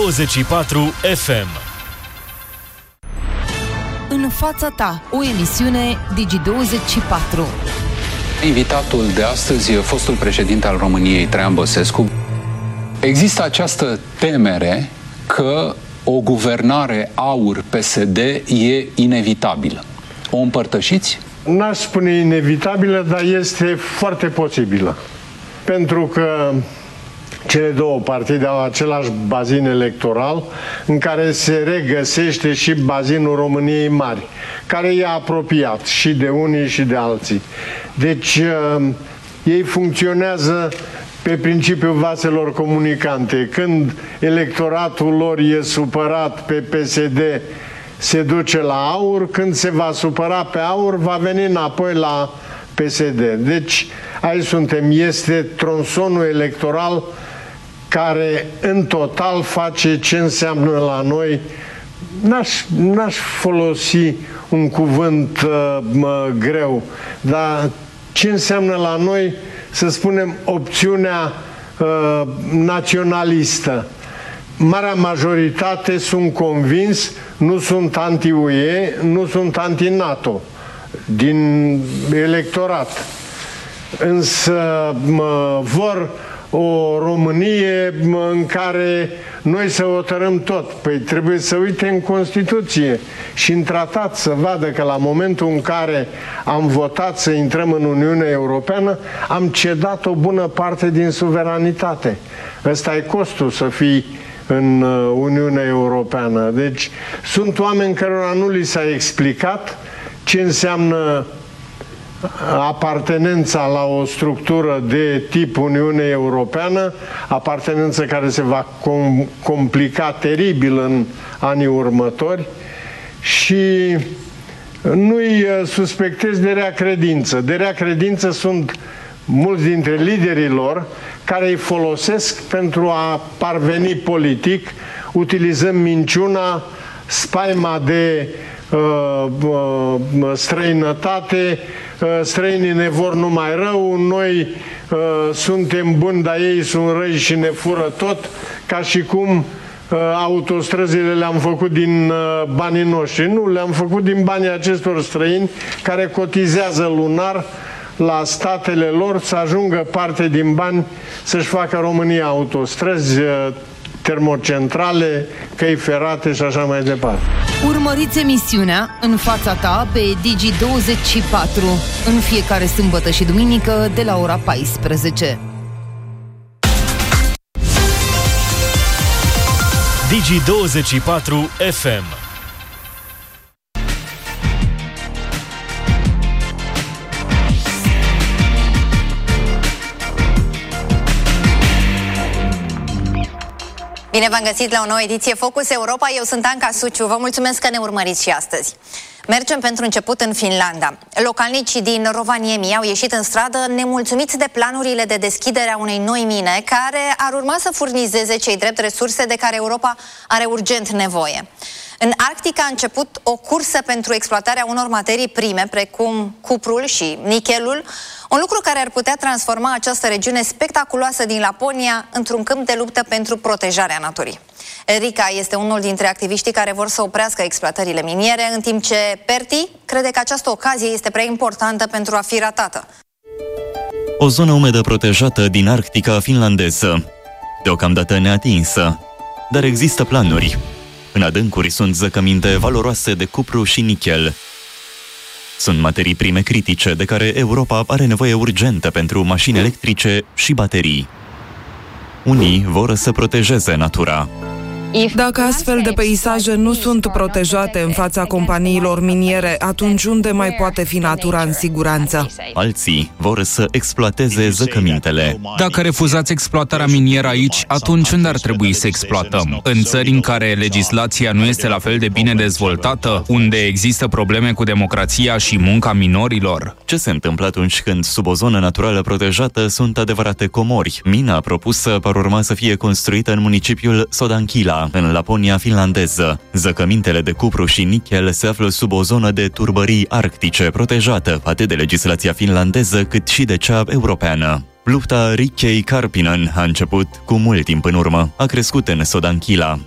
Digi24 FM. În fața ta, o emisiune Digi24. Invitatul de astăzi e fostul președinte al României, Traian Băsescu. Există această temere că o guvernare AUR-PSD e inevitabilă. O împărtășiți? N-aș spune inevitabilă, dar este foarte posibilă. Pentru că cele două partide au același bazin electoral în care se regăsește și bazinul României Mari, care e apropiat și de unii și de alții. Deci ei funcționează pe principiul vaselor comunicante. Când electoratul lor e supărat pe PSD, se duce la AUR, când se va supăra pe AUR, va veni înapoi la PSD. Deci aici suntem, este tronsonul electoral care în total face ce înseamnă la noi. N-aș folosi un cuvânt greu, dar ce înseamnă la noi, să spunem, opțiunea naționalistă. Marea majoritate, sunt convins, nu sunt anti-UE, nu sunt anti-NATO din electorat. Însă vor o Românie în care noi să hotărâm tot. Păi trebuie să uite în Constituție și în tratat să vadă că la momentul în care am votat să intrăm în Uniunea Europeană, am cedat o bună parte din suveranitate. Ăsta e costul să fii în Uniunea Europeană. Deci sunt oameni cărora nu li s-a explicat ce înseamnă apartenența la o structură de tip Uniune Europeană, apartenență care se va complica teribil în anii următori, și nu-i suspectez de rea credință. De rea credință sunt mulți dintre liderii lor care îi folosesc pentru a parveni politic, utilizând minciuna, spaima de străinătate, străinii ne vor numai rău, noi suntem buni, dar ei sunt răi și ne fură tot, ca și cum autostrăzile le-am făcut din banii noștri. Nu, le-am făcut din banii acestor străini care cotizează lunar la statele lor să ajungă parte din bani să-și facă România autostrăzi, termocentrale, căi ferate și așa mai departe. Urmăriți emisiunea În fața ta pe Digi24 în fiecare sâmbătă și duminică de la ora 14. Digi24 FM. Bine v-am găsit la o nouă ediție Focus Europa. Eu sunt Anca Suciu. Vă mulțumesc că ne urmăriți și astăzi. Mergem pentru început în Finlanda. Localnicii din Rovaniemi au ieșit în stradă nemulțumiți de planurile de deschidere a unei noi mine care ar urma să furnizeze cei drept resurse de care Europa are urgent nevoie. În Arctica a început o cursă pentru exploatarea unor materii prime, precum cuprul și nichelul, un lucru care ar putea transforma această regiune spectaculoasă din Laponia într-un câmp de luptă pentru protejarea naturii. Erica este unul dintre activiștii care vor să oprească exploatările miniere, în timp ce Perti crede că această ocazie este prea importantă pentru a fi ratată. O zonă umedă protejată din Arctica finlandeză, deocamdată neatinsă, dar există planuri. În adâncuri sunt zăcăminte valoroase de cupru și nichel. Sunt materii prime critice de care Europa are nevoie urgentă pentru mașini electrice și baterii. Unii vor să protejeze natura. Dacă astfel de peisaje nu sunt protejate în fața companiilor miniere, atunci unde mai poate fi natura în siguranță? Alții vor să exploateze zăcămintele. Dacă refuzați exploatarea minieră aici, atunci unde ar trebui să exploatăm? În țări în care legislația nu este la fel de bine dezvoltată, unde există probleme cu democrația și munca minorilor? Ce se întâmplă atunci când sub o zonă naturală protejată sunt adevărate comori? Mina propusă par urma să fie construită în municipiul Sodankila, în Laponia finlandeză. Zăcămintele de cupru și nichel se află sub o zonă de turbării arctice protejată atât de legislația finlandeză cât și de cea europeană. Lupta Rikkei Karpinen a început cu mult timp în urmă. A crescut în Sodankila.